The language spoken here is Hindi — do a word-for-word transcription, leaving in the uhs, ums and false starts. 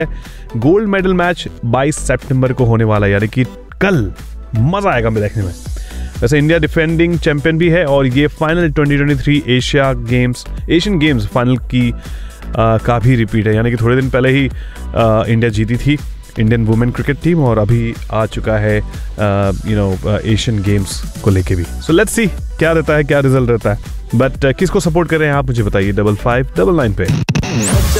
गोल्ड मेडल मैच बाईस सितंबर को होने वाला है, यानी कि कल मजा आएगा मैं देखने में। वैसे इंडिया डिफेंडिंग चैंपियन भी है और ये final twenty twenty three Asia games Asian games final की आ, का भी रिपीट है, यानी कि थोड़े दिन पहले ही आ, इंडिया जीती थी इंडियन वुमेन क्रिकेट टीम और अभी आ चुका है यू नो एशियन गेम्स को लेके भी। सो लेट्स सी क्या रहता है, क्या रिजल्ट रहता है। बट uh, किसको सपोर्ट कर रहे हैं आप मुझे बताइए, डबल फाइव डबल नाइन पे।